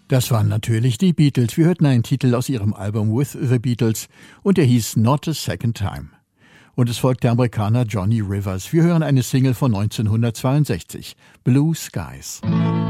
Das waren natürlich die Beatles. Wir hörten einen Titel aus ihrem Album With the Beatles und der hieß Not a Second Time. Und es folgt der Amerikaner Johnny Rivers. Wir hören eine Single von 1962, Blue Skies.